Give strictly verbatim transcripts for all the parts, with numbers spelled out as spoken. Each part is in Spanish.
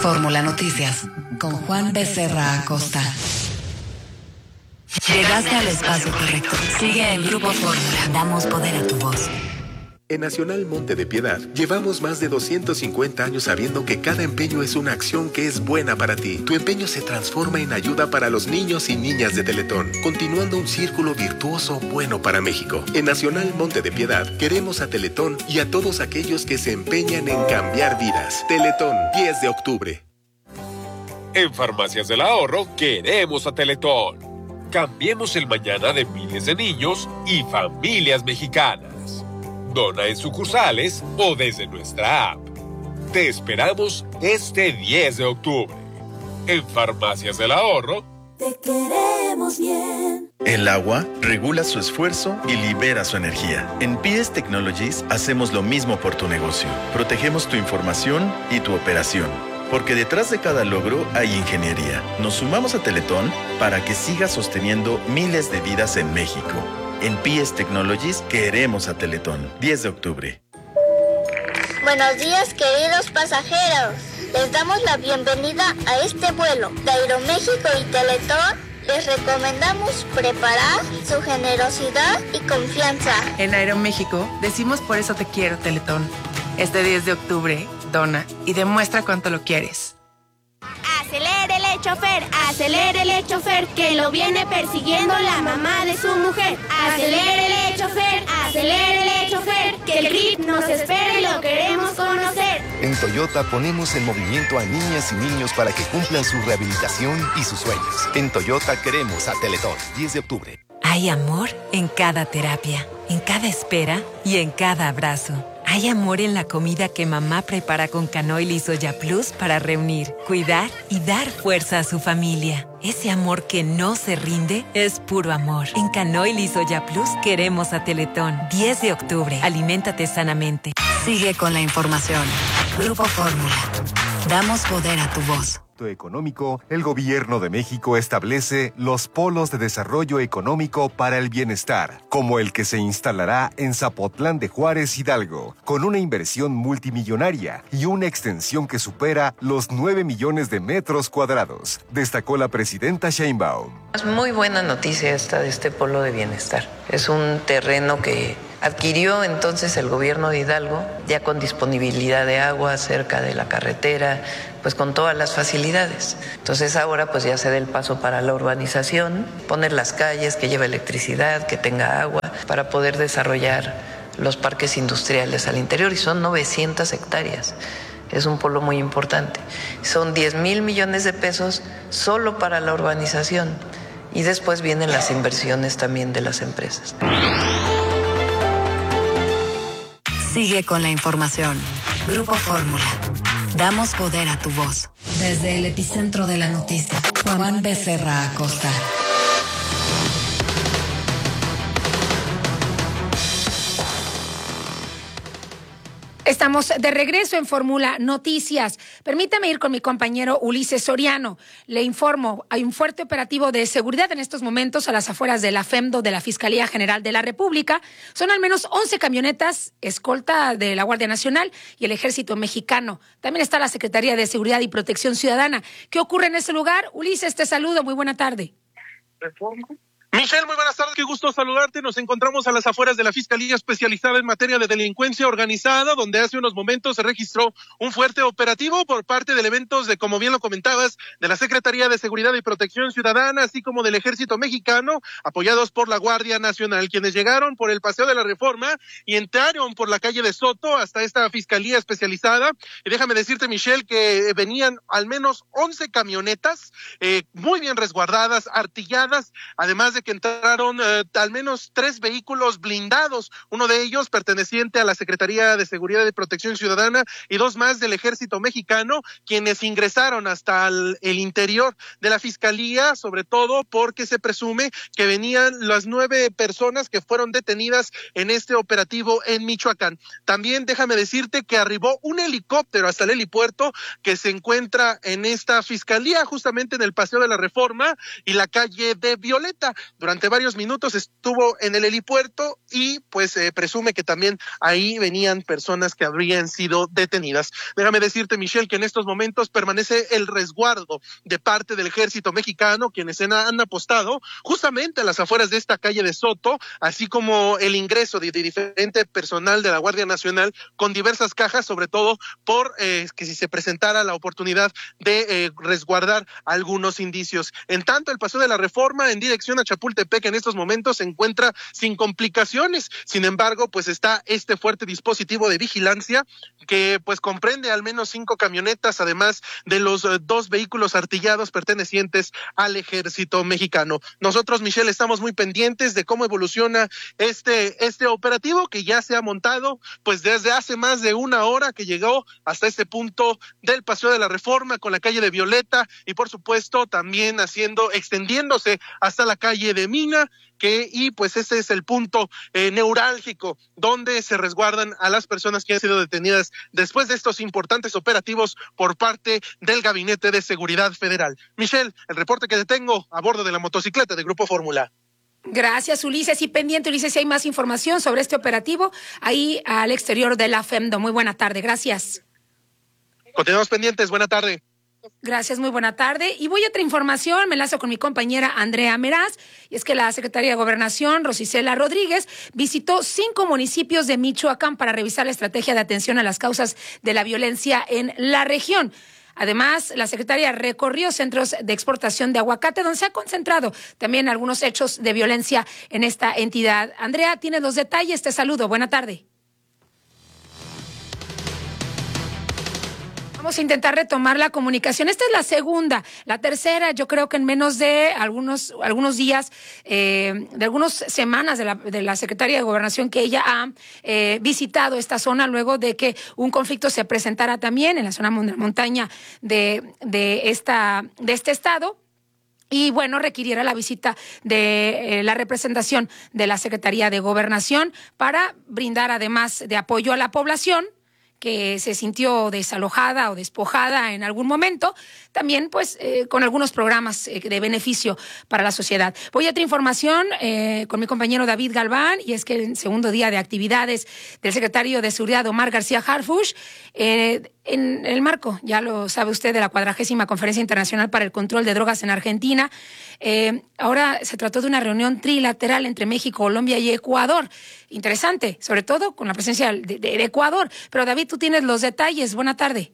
Fórmula Noticias, con Juan Becerra Acosta. Llegaste al espacio correcto. Sigue el Grupo Fórmula. Damos poder a tu voz. En Nacional Monte de Piedad, llevamos más de doscientos cincuenta años sabiendo que cada empeño es una acción que es buena para ti. Tu empeño se transforma en ayuda para los niños y niñas de Teletón, continuando un círculo virtuoso bueno para México. En Nacional Monte de Piedad, queremos a Teletón y a todos aquellos que se empeñan en cambiar vidas. Teletón, diez de octubre. En Farmacias del Ahorro, queremos a Teletón. Cambiemos el mañana de miles de niños y familias mexicanas. Dona en sucursales o desde nuestra app. Te esperamos este diez de octubre. En Farmacias del Ahorro. Te queremos bien. El agua regula su esfuerzo y libera su energía. En P S Technologies hacemos lo mismo por tu negocio. Protegemos tu información y tu operación. Porque detrás de cada logro hay ingeniería. Nos sumamos a Teletón para que siga sosteniendo miles de vidas en México. En P S Technologies queremos a Teletón. diez de octubre. Buenos días, queridos pasajeros. Les damos la bienvenida a este vuelo. De Aeroméxico y Teletón les recomendamos preparar su generosidad y confianza. En Aeroméxico decimos por eso te quiero, Teletón. Este diez de octubre, dona y demuestra cuánto lo quieres. Acelérele, chofer, acelérele, chofer, que lo viene persiguiendo la mamá de su mujer. Acelérele, chofer, acelérele, chofer, que el grip nos espera y lo queremos conocer. En Toyota ponemos en movimiento a niñas y niños para que cumplan su rehabilitación y sus sueños. En Toyota queremos a Teletón. diez de octubre. Hay amor en cada terapia, en cada espera y en cada abrazo. Hay amor en la comida que mamá prepara con Canoil y Soya Plus para reunir, cuidar y dar fuerza a su familia. Ese amor que no se rinde es puro amor. En Canoil y Soya Plus queremos a Teletón. diez de octubre. Aliméntate sanamente. Sigue con la información. Grupo Fórmula. Damos poder a tu voz. Económico, el Gobierno de México establece los polos de desarrollo económico para el bienestar, como el que se instalará en Zapotlán de Juárez, Hidalgo, con una inversión multimillonaria y una extensión que supera los nueve millones de metros cuadrados, destacó la presidenta Sheinbaum. Es muy buena noticia esta de este polo de bienestar. Es un terreno que adquirió entonces el gobierno de Hidalgo, ya con disponibilidad de agua cerca de la carretera, pues con todas las facilidades. Entonces ahora pues ya se da el paso para la urbanización, poner las calles, que lleve electricidad, que tenga agua, para poder desarrollar los parques industriales al interior, y son novecientas hectáreas. Es un polo muy importante. Son diez mil millones de pesos solo para la urbanización, y después vienen las inversiones también de las empresas. Sigue con la información. Grupo Fórmula. Damos poder a tu voz. Desde el epicentro de la noticia, Juan Becerra Acosta. Estamos de regreso en Fórmula Noticias. Permítame ir con mi compañero Ulises Soriano. Le informo, hay un fuerte operativo de seguridad en estos momentos a las afueras de la FEMDO de la Fiscalía General de la República. Son al menos once camionetas, escolta de la Guardia Nacional y el Ejército Mexicano. También está la Secretaría de Seguridad y Protección Ciudadana. ¿Qué ocurre en ese lugar? Ulises, te saludo. Muy buena tarde. Michelle, muy buenas tardes, qué gusto saludarte. Nos encontramos a las afueras de la Fiscalía Especializada en Materia de Delincuencia Organizada, donde hace unos momentos se registró un fuerte operativo por parte de elementos de, como bien lo comentabas, de la Secretaría de Seguridad y Protección Ciudadana, así como del Ejército Mexicano, apoyados por la Guardia Nacional, quienes llegaron por el Paseo de la Reforma y entraron por la calle de Soto hasta esta Fiscalía Especializada. Y déjame decirte, Michelle, que venían al menos once camionetas, eh, muy bien resguardadas, artilladas, además de que entraron eh, al menos tres vehículos blindados, uno de ellos perteneciente a la Secretaría de Seguridad y Protección Ciudadana y dos más del Ejército Mexicano, quienes ingresaron hasta el, el interior de la Fiscalía, sobre todo porque se presume que venían las nueve personas que fueron detenidas en este operativo en Michoacán. También déjame decirte que arribó un helicóptero hasta el helipuerto que se encuentra en esta Fiscalía, justamente en el Paseo de la Reforma y la calle de Violeta. durante varios minutos estuvo en el helipuerto y pues eh, presume que también ahí venían personas que habrían sido detenidas. Déjame decirte, Michelle, que en estos momentos permanece el resguardo de parte del ejército mexicano, quienes han apostado justamente a las afueras de esta calle de Soto, así como el ingreso de, de diferente personal de la Guardia Nacional con diversas cajas, sobre todo por eh, que si se presentara la oportunidad de eh, resguardar algunos indicios. En tanto, el Paseo de la Reforma en dirección a Chapultepec en estos momentos se encuentra sin complicaciones. Sin embargo, pues está este fuerte dispositivo de vigilancia que pues comprende al menos cinco camionetas, además de los eh, dos vehículos artillados pertenecientes al ejército mexicano. Nosotros, Michelle, estamos muy pendientes de cómo evoluciona este, este operativo que ya se ha montado pues desde hace más de una hora, que llegó hasta este punto del Paseo de la Reforma con la calle de Violeta y por supuesto también haciendo, extendiéndose hasta la calle de Mina, que y pues ese es el punto eh, neurálgico donde se resguardan a las personas que han sido detenidas después de estos importantes operativos por parte del Gabinete de Seguridad Federal. Michelle, el reporte que tengo a bordo de la motocicleta de Grupo Fórmula. Gracias, Ulises. Y pendiente, Ulises, si hay más información sobre este operativo ahí al exterior de la FEMDO. Muy buena tarde, gracias. Continuamos pendientes, buena tarde. Gracias, muy buena tarde. Y voy a otra información, me enlazo con mi compañera Andrea Meraz, y es que la secretaria de Gobernación, Rosicela Rodríguez, visitó cinco municipios de Michoacán para revisar la estrategia de atención a las causas de la violencia en la región. Además, la secretaria recorrió centros de exportación de aguacate, donde se ha concentrado también algunos hechos de violencia en esta entidad. Andrea, tienes los detalles, te saludo, buena tarde. Vamos a intentar retomar la comunicación. Esta es la segunda. La tercera, yo creo que en menos de algunos algunos días, eh, de algunas semanas de la, de la Secretaría de Gobernación, que ella ha eh, visitado esta zona luego de que un conflicto se presentara también en la zona de montaña de, de, esta, de este estado. Y bueno, requiriera la visita de eh, la representación de la Secretaría de Gobernación para brindar, además de apoyo a la población que se sintió desalojada o despojada en algún momento, también pues eh, con algunos programas eh, de beneficio para la sociedad. Voy a otra información eh, con mi compañero David Galván, y es que el segundo día de actividades del secretario de Seguridad, Omar García Harfuch, eh, en el marco, ya lo sabe usted, de la cuadragésima Conferencia Internacional para el Control de Drogas en Argentina, eh, ahora se trató de una reunión trilateral entre México, Colombia y Ecuador. Interesante, sobre todo con la presencia de, de, de Ecuador. Pero David, tú tienes los detalles. Buena tarde.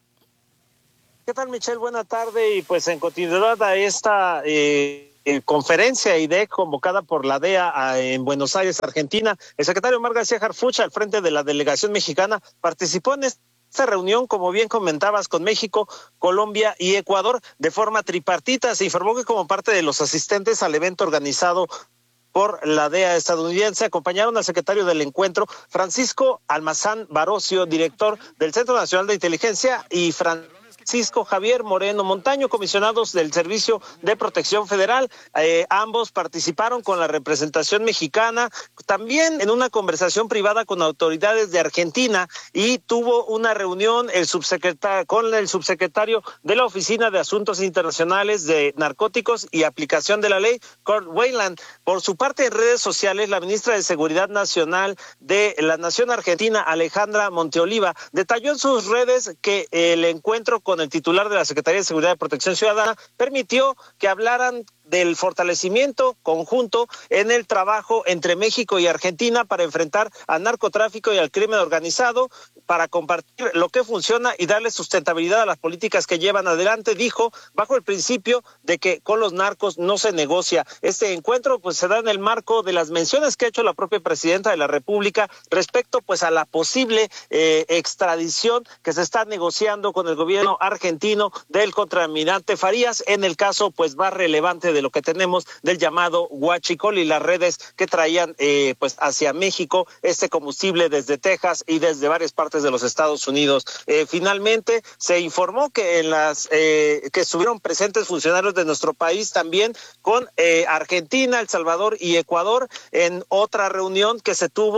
¿Qué tal, Michelle? Buena tarde. Y pues en continuidad a esta eh, eh, conferencia I D E C convocada por la D E A a, en Buenos Aires, Argentina, el secretario Omar García Harfuch, al frente de la delegación mexicana, participó en este Esta reunión, como bien comentabas, con México, Colombia y Ecuador de forma tripartita. Se informó que como parte de los asistentes al evento organizado por la D E A estadounidense, acompañaron al secretario del encuentro, Francisco Almazán Barocio, director del Centro Nacional de Inteligencia, y Francisco Francisco Javier Moreno Montaño, comisionados del Servicio de Protección Federal. Eh, ambos participaron con la representación mexicana, también en una conversación privada con autoridades de Argentina, y tuvo una reunión el subsecretario, con el subsecretario de la Oficina de Asuntos Internacionales de Narcóticos y Aplicación de la Ley, Kurt Weyland. Por su parte, en redes sociales, la ministra de Seguridad Nacional de la Nación Argentina, Alejandra Monteoliva, detalló en sus redes que el encuentro con con el titular de la Secretaría de Seguridad y Protección Ciudadana permitió que hablaran del fortalecimiento conjunto en el trabajo entre México y Argentina para enfrentar al narcotráfico y al crimen organizado, para compartir lo que funciona y darle sustentabilidad a las políticas que llevan adelante, dijo, bajo el principio de que con los narcos no se negocia. Este encuentro pues se da en el marco de las menciones que ha hecho la propia presidenta de la República respecto pues a la posible eh, extradición que se está negociando con el gobierno argentino del contraalmirante Farías, en el caso pues más relevante de lo que tenemos del llamado huachicol y las redes que traían eh, pues hacia México este combustible desde Texas y desde varias partes de los Estados Unidos. Eh, finalmente se informó que en las eh, que estuvieron presentes funcionarios de nuestro país también con eh, Argentina, El Salvador y Ecuador en otra reunión que se tuvo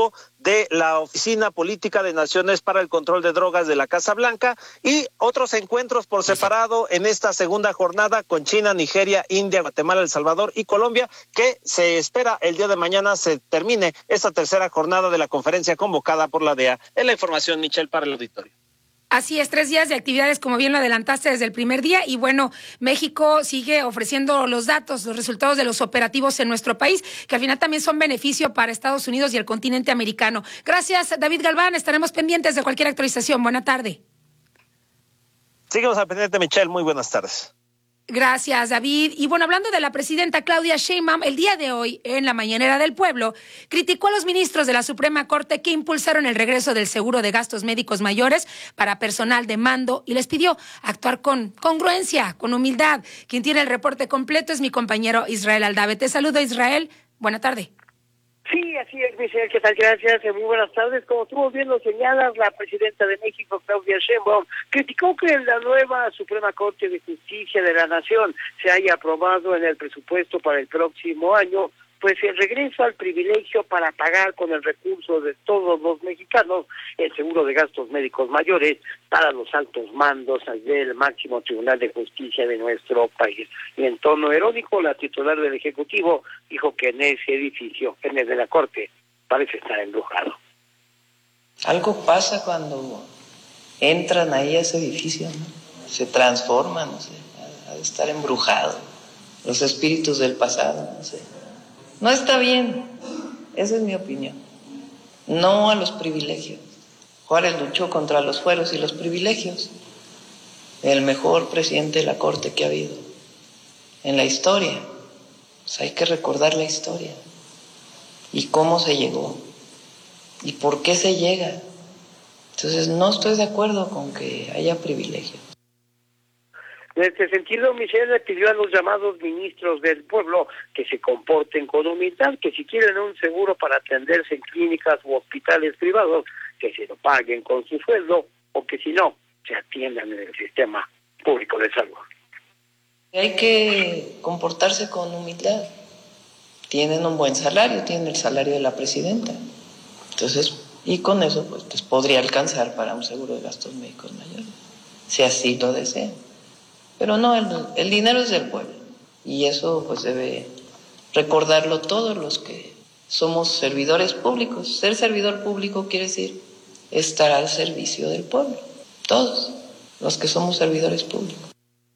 de la Oficina Política de Naciones para el Control de Drogas de la Casa Blanca y otros encuentros por separado en esta segunda jornada con China, Nigeria, India, Guatemala, El Salvador y Colombia, que se espera el día de mañana se termine esta tercera jornada de la conferencia convocada por la D E A. Es la información, Michelle, para el auditorio. Así es, tres días de actividades, como bien lo adelantaste desde el primer día, y bueno, México sigue ofreciendo los datos, los resultados de los operativos en nuestro país, que al final también son beneficio para Estados Unidos y el continente americano. Gracias, David Galván, estaremos pendientes de cualquier actualización. Buena tarde. Seguimos al pendiente, Michelle, muy buenas tardes. Gracias, David. Y bueno, hablando de la presidenta Claudia Sheinbaum, el día de hoy, en la Mañanera del Pueblo, criticó a los ministros de la Suprema Corte que impulsaron el regreso del seguro de gastos médicos mayores para personal de mando y les pidió actuar con congruencia, con humildad. Quien tiene el reporte completo es mi compañero Israel Aldave. Te saludo, Israel. Buena tarde. Sí, así es, Michelle, ¿qué tal? Gracias, muy buenas tardes. Como tú bien lo señalas, la presidenta de México, Claudia Sheinbaum, criticó que la nueva Suprema Corte de Justicia de la Nación se haya aprobado en el presupuesto para el próximo año, pues el regreso al privilegio para pagar con el recurso de todos los mexicanos el seguro de gastos médicos mayores para los altos mandos del máximo Tribunal de Justicia de nuestro país. Y en tono irónico, la titular del Ejecutivo dijo que en ese edificio, en el de la Corte, parece estar embrujado. Algo pasa cuando entran ahí a ese edificio, ¿no? Se transforman, no sé, ha de estar embrujado. Los espíritus del pasado, no sé. No está bien, esa es mi opinión. No a los privilegios. Juárez luchó contra los fueros y los privilegios. El mejor presidente de la Corte que ha habido en la historia. Pues hay que recordar la historia. Y cómo se llegó. Y por qué se llega. Entonces no estoy de acuerdo con que haya privilegios. En este sentido, Michelle le pidió a los llamados ministros del pueblo que se comporten con humildad, que si quieren un seguro para atenderse en clínicas u hospitales privados, que se lo paguen con su sueldo, o que si no, se atiendan en el sistema público de salud. Hay que comportarse con humildad. Tienen un buen salario, tienen el salario de la presidenta. Entonces, y con eso, pues, pues podría alcanzar para un seguro de gastos médicos mayores, si así lo desean. Pero no, el, el dinero es del pueblo y eso pues debe recordarlo todos los que somos servidores públicos. Ser servidor público quiere decir estar al servicio del pueblo, todos los que somos servidores públicos.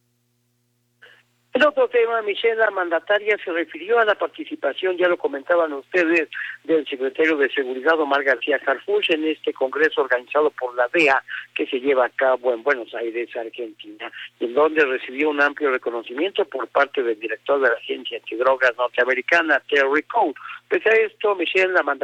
En otro tema, Michelle, la mandataria se refirió a la participación, ya lo comentaban ustedes, del secretario de Seguridad, Omar García Harfuch, en este congreso organizado por la D E A, que se lleva a cabo en Buenos Aires, Argentina, en donde recibió un amplio reconocimiento por parte del director de la Agencia Antidrogas norteamericana, Terry Cole. Pese a esto, Michelle, la mandataria